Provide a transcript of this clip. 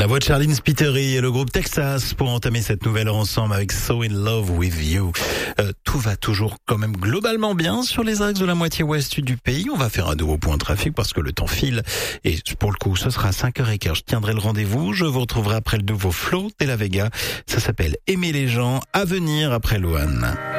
La voix de Charline Spiteri et le groupe Texas pour entamer cette nouvelle heure ensemble avec So In Love With You. Tout va toujours quand même globalement bien sur les axes de la moitié ouest du pays. On va faire un nouveau point de trafic parce que le temps file. Et pour le coup, ce sera à 5h15. Je tiendrai le rendez-vous. Je vous retrouverai après le nouveau Flo de la Vega. Ça s'appelle Aimer les gens. À venir après Louane.